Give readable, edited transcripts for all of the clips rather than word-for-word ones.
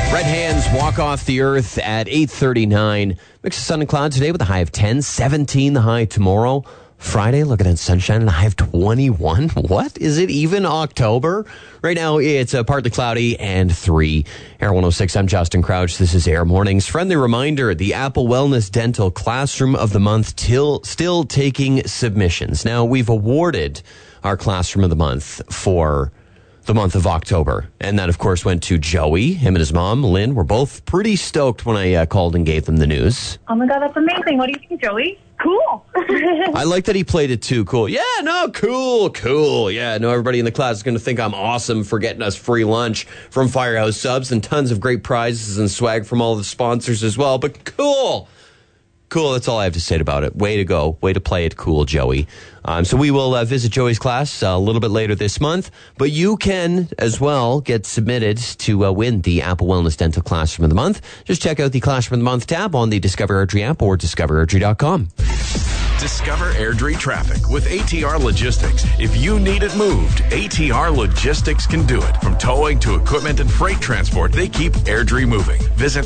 Red Hands walk off the earth at 8:39. Mix of sun and cloud today with a high of 10, 17 the high tomorrow. Friday, looking at sunshine and a high of 21. What? Is it even October? Right now, it's partly cloudy and 3. Air 106, I'm Justin Crouch. This is Air Mornings. Friendly reminder, the Apple Wellness Dental Classroom of the Month still taking submissions. Now, we've awarded our Classroom of the Month for the month of October. And that, of course, went to Joey. Him and his mom, Lynn, were both pretty stoked when I called and gave them the news. Oh, my God, that's amazing. What do you think, Joey? Cool. I like that he played it too. Cool. Yeah, no, cool. Yeah, no, everybody in the class is going to think I'm awesome for getting us free lunch from Firehouse Subs and tons of great prizes and swag from all the sponsors as well. But cool. That's all I have to say about it. Way to go. Way to play it cool, Joey. So we will visit Joey's class a little bit later this month. But you can, as well, get submitted to win the Apple Wellness Dental Classroom of the Month. Just check out the Classroom of the Month tab on the Discover Airdrie app or discoverairdrie.com. Discover Airdrie traffic with ATR Logistics. If you need it moved, ATR Logistics can do it. From towing to equipment and freight transport, they keep Airdrie moving. Visit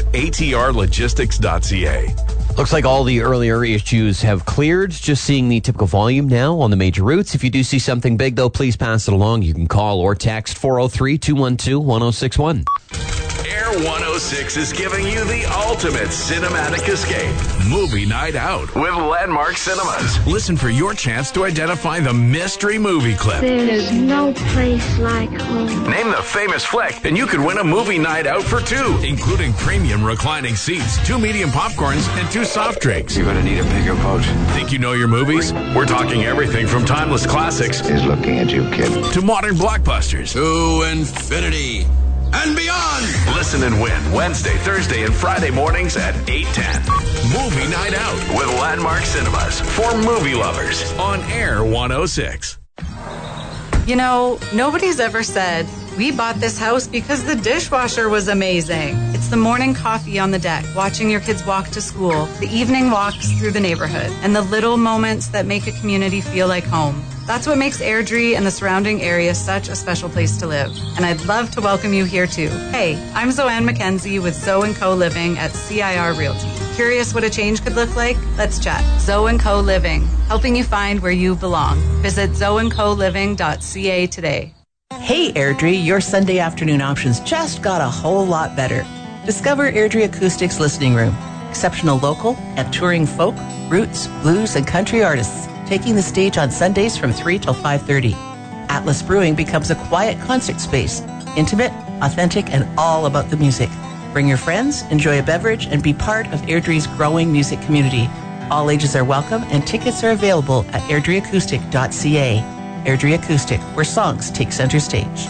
atrlogistics.ca. Looks like all the earlier issues have cleared. Just seeing the typical volume now on the major routes. If you do see something big, though, please pass it along. You can call or text 403-212-1061. Air 106 is giving you the ultimate cinematic escape. Movie night out with Landmark Cinemas. Listen for your chance to identify the mystery movie clip. There is no place like home. Name the famous flick, and you could win a movie night out for 2, including premium reclining seats, 2 medium popcorns, and 2 soft drinks. You're going to need a bigger boat. Think you know your movies? We're talking everything from timeless classics He's looking at you, kid. to modern blockbusters. To infinity and beyond. Listen and win Wednesday, Thursday, and Friday mornings at 8:10. Movie Night Out with Landmark Cinemas for movie lovers on Air 106. You know, nobody's ever said, we bought this house because the dishwasher was amazing. It's the morning coffee on the deck, watching your kids walk to school, the evening walks through the neighborhood, and the little moments that make a community feel like home. That's what makes Airdrie and the surrounding area such a special place to live. And I'd love to welcome you here too. Hey, I'm Zoanne McKenzie with Zoe & Co. Living at CIR Realty. Curious what a change could look like? Let's chat. Zoe & Co. Living, helping you find where you belong. Visit zoeandcoliving.ca today. Hey Airdrie, your Sunday afternoon options just got a whole lot better. Discover Airdrie Acoustics Listening Room. Exceptional local and touring folk, roots, blues, and country artists taking the stage on Sundays from 3 till 5:30. Atlas Brewing becomes a quiet concert space, intimate, authentic, and all about the music. Bring your friends, enjoy a beverage, and be part of Airdrie's growing music community. All ages are welcome, and tickets are available at airdrieacoustic.ca. Airdrie Acoustic, where songs take center stage.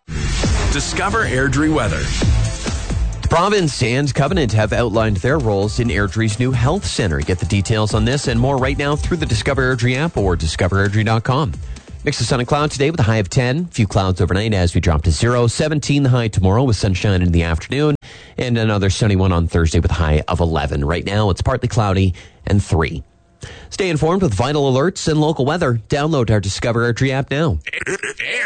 Discover Airdrie weather. Province and Covenant have outlined their roles in Airdrie's new health center. Get the details on this and more right now through the Discover Airdrie app or discoverairdrie.com. Mix of sun and cloud today with a high of 10. Few clouds overnight as we drop to 0. 17 the high tomorrow with sunshine in the afternoon. And another sunny one on Thursday with a high of 11. Right now it's partly cloudy and 3. Stay informed with vital alerts and local weather. Download our Discover Airdrie app now.